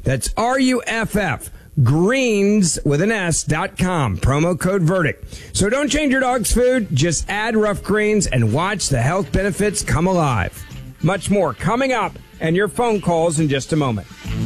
That's RUFF. Greens with an S.com. Promo code VERDICT. So don't change your dog's food. Just add Rough Greens and watch the health benefits come alive. Much more coming up and your phone calls in just a moment.